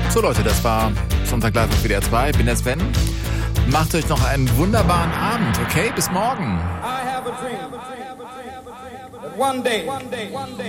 So Leute, das war Sonntag live auf WDR 2. Bin der Sven. Macht euch noch einen wunderbaren Abend, okay? Bis morgen. I have a dream that one day